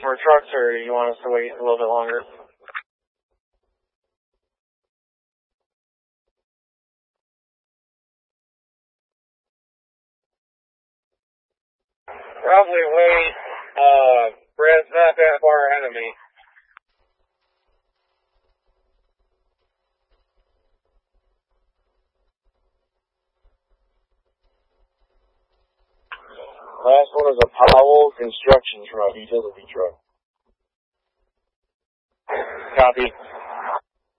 more trucks, or you want us to wait a little bit longer? Probably wait. Brad's not that far ahead of me. Last one is a Powell Construction truck, utility truck. Copy.